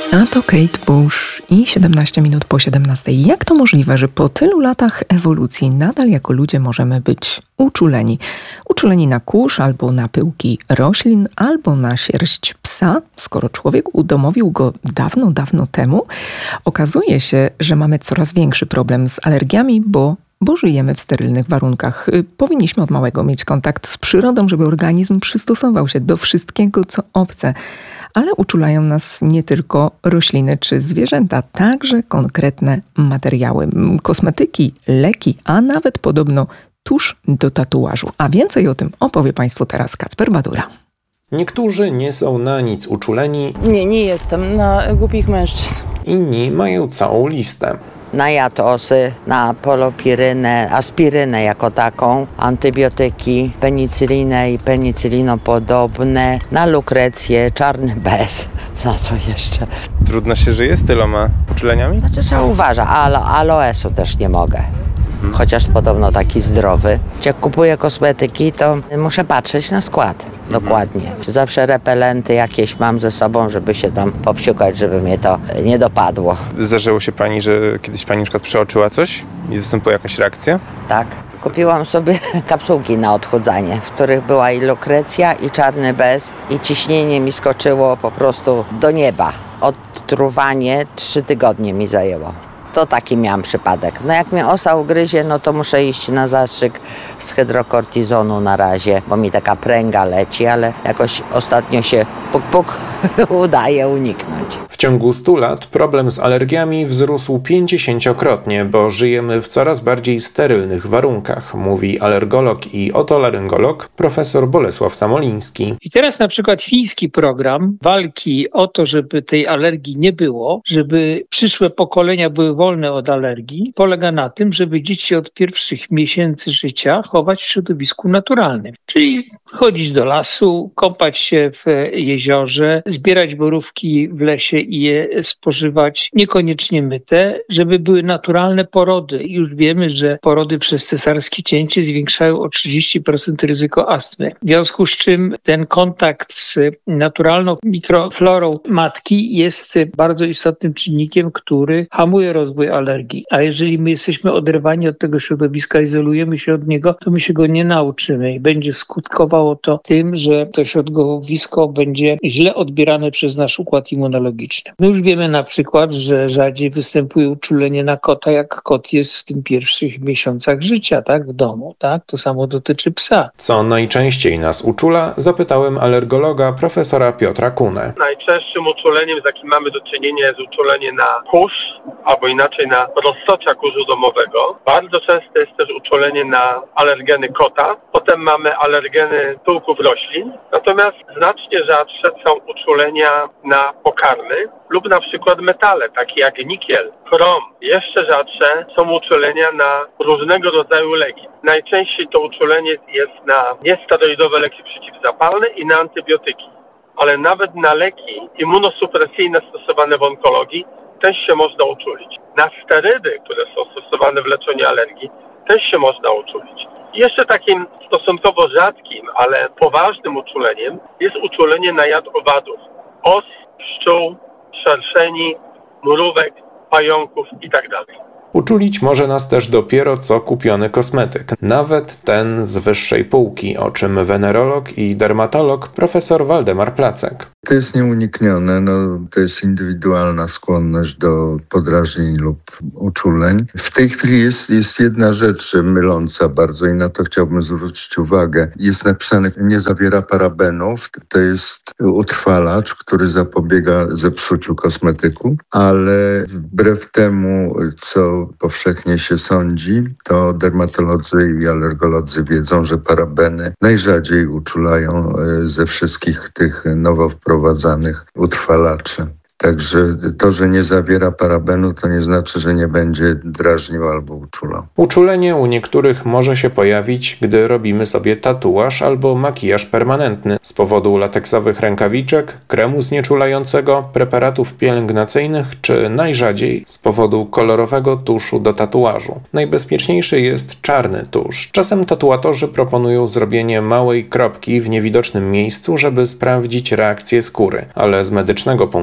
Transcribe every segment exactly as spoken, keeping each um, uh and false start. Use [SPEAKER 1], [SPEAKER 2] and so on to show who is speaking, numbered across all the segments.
[SPEAKER 1] A to Kate Bush i siedemnaście minut po siedemnastej. Jak to możliwe, że po tylu latach ewolucji nadal jako ludzie możemy być uczuleni? Uczuleni na kurz, albo na pyłki roślin, albo na sierść psa, skoro człowiek udomowił go dawno, dawno temu. Okazuje się, że mamy coraz większy problem z alergiami, bo bo żyjemy w sterylnych warunkach. Powinniśmy od małego mieć kontakt z przyrodą, żeby organizm przystosował się do wszystkiego, co obce. Ale uczulają nas nie tylko rośliny czy zwierzęta, także konkretne materiały, kosmetyki, leki, a nawet podobno tusz do tatuażu. A więcej o tym opowie Państwu teraz Kacper Badura.
[SPEAKER 2] Niektórzy nie są na nic uczuleni.
[SPEAKER 3] Nie, nie jestem na głupich mężczyzn.
[SPEAKER 2] Inni mają całą listę.
[SPEAKER 4] Na jatosy, na polopirynę, aspirynę jako taką, antybiotyki, penicylinę i penicylinopodobne, na lukrecję, czarny bez. Co, co jeszcze?
[SPEAKER 2] Trudno się żyje z tyloma uczuleniami?
[SPEAKER 4] Znaczy trzeba uważać, alo, aloesu też nie mogę. Chociaż podobno taki zdrowy. Jak kupuję kosmetyki, to muszę patrzeć na skład dokładnie. Zawsze repelenty jakieś mam ze sobą, żeby się tam popsiukać, żeby mnie to nie dopadło.
[SPEAKER 2] Zdarzyło się Pani, że kiedyś Pani na przykład przeoczyła coś i wystąpiła jakaś reakcja?
[SPEAKER 4] Tak. Kupiłam sobie kapsułki na odchudzanie, w których była i lukrecja, i czarny bez, i ciśnienie mi skoczyło po prostu do nieba. Odtruwanie trzy tygodnie mi zajęło. To taki miałam przypadek. No jak mnie osa ugryzie, no to muszę iść na zastrzyk z hydrokortizonu na razie, bo mi taka pręga leci, ale jakoś ostatnio się puk puk udaje uniknąć.
[SPEAKER 2] W ciągu stu lat problem z alergiami wzrósł pięćdziesięciokrotnie, bo żyjemy w coraz bardziej sterylnych warunkach, mówi alergolog i otolaryngolog profesor Bolesław Samoliński.
[SPEAKER 5] I teraz na przykład fiński program walki o to, żeby tej alergii nie było, żeby przyszłe pokolenia były wolne od alergii, polega na tym, żeby dzieci od pierwszych miesięcy życia chować w środowisku naturalnym. Czyli chodzić do lasu, kąpać się w jeziorze, zbierać borówki w lesie i je spożywać niekoniecznie myte, żeby były naturalne porody. I już wiemy, że porody przez cesarskie cięcie zwiększają o trzydzieści procent ryzyko astmy. W związku z czym ten kontakt z naturalną mikroflorą matki jest bardzo istotnym czynnikiem, który hamuje rozwój alergii. A jeżeli my jesteśmy oderwani od tego środowiska, izolujemy się od niego, to my się go nie nauczymy i będzie skutkowało to tym, że to środowisko będzie źle odbierane przez nasz układ immunologiczny. My już wiemy na przykład, że rzadziej występuje uczulenie na kota, jak kot jest w tym pierwszych miesiącach życia, tak, w domu, tak? To samo dotyczy psa.
[SPEAKER 2] Co najczęściej nas uczula, zapytałem alergologa profesora Piotra Kunę.
[SPEAKER 6] Najczęstszym uczuleniem, z jakim mamy do czynienia, jest uczulenie na kurz, albo inaczej na roztocza kurzu domowego. Bardzo często jest też uczulenie na alergeny kota. Potem mamy alergeny pyłków roślin. Natomiast znacznie rzadsze są uczulenia na pokarmy lub na przykład metale, takie jak nikiel, chrom. Jeszcze rzadsze są uczulenia na różnego rodzaju leki. Najczęściej to uczulenie jest na niesteroidowe leki przeciwzapalne i na antybiotyki. Ale nawet na leki immunosupresyjne stosowane w onkologii też się można uczulić. Na sterydy, które są stosowane w leczeniu alergii, też się można uczulić. I jeszcze takim stosunkowo rzadkim, ale poważnym uczuleniem jest uczulenie na jad owadów. Os, pszczół, szerszeni, mrówek, pająków itd.
[SPEAKER 2] Uczulić może nas też dopiero co kupiony kosmetyk, nawet ten z wyższej półki, o czym wenerolog i dermatolog profesor Waldemar Placek.
[SPEAKER 7] To jest nieuniknione, no, to jest indywidualna skłonność do podrażnień lub uczuleń. W tej chwili jest, jest jedna rzecz myląca bardzo i na to chciałbym zwrócić uwagę. Jest napisane, nie zawiera parabenów, to jest utrwalacz, który zapobiega zepsuciu kosmetyku, ale wbrew temu, co powszechnie się sądzi, to dermatolodzy i alergolodzy wiedzą, że parabeny najrzadziej uczulają ze wszystkich tych nowo wprowadzanych utrwalaczy. Także to, że nie zawiera parabenu, to nie znaczy, że nie będzie drażnił albo uczulał.
[SPEAKER 2] Uczulenie u niektórych może się pojawić, gdy robimy sobie tatuaż albo makijaż permanentny z powodu lateksowych rękawiczek, kremu znieczulającego, preparatów pielęgnacyjnych czy najrzadziej z powodu kolorowego tuszu do tatuażu. Najbezpieczniejszy jest czarny tusz. Czasem tatuatorzy proponują zrobienie małej kropki w niewidocznym miejscu, żeby sprawdzić reakcję skóry, ale z medycznego punktu widzenia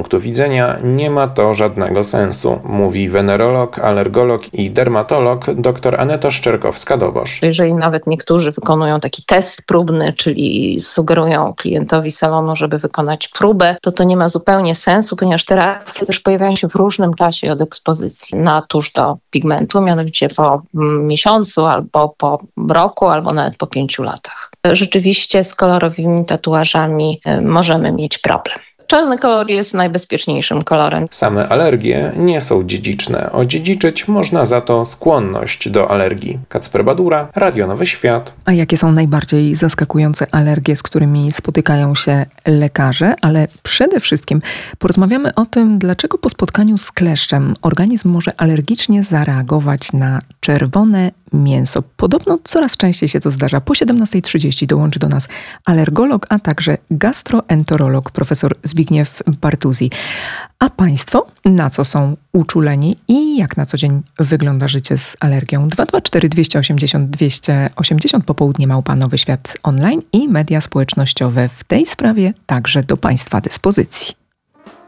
[SPEAKER 2] widzenia nie ma to żadnego sensu, mówi wenerolog, alergolog i dermatolog dr Aneta Szczerkowska-Dobosz.
[SPEAKER 8] Jeżeli nawet niektórzy wykonują taki test próbny, czyli sugerują klientowi salonu, żeby wykonać próbę, to to nie ma zupełnie sensu, ponieważ te reakcje też pojawiają się w różnym czasie od ekspozycji na tusz do pigmentu, mianowicie po miesiącu, albo po roku, albo nawet po pięciu latach. Rzeczywiście z kolorowymi tatuażami możemy mieć problem. Czarny kolor jest najbezpieczniejszym kolorem.
[SPEAKER 2] Same alergie nie są dziedziczne. Odziedziczyć można za to skłonność do alergii. Kacper Badura, Radio Nowy Świat.
[SPEAKER 1] A jakie są najbardziej zaskakujące alergie, z którymi spotykają się lekarze? Ale przede wszystkim porozmawiamy o tym, dlaczego po spotkaniu z kleszczem organizm może alergicznie zareagować na czerwone mięso. Podobno coraz częściej się to zdarza. Po siedemnastej trzydzieści dołączy do nas alergolog, a także gastroenterolog profesor Zbigniew Bartuzi. A Państwo na co są uczuleni i jak na co dzień wygląda życie z alergią? dwa dwa cztery dwieście osiemdziesiąt dwieście osiemdziesiąt popołudnie małpa Nowy Świat Online i media społecznościowe w tej sprawie także do Państwa dyspozycji.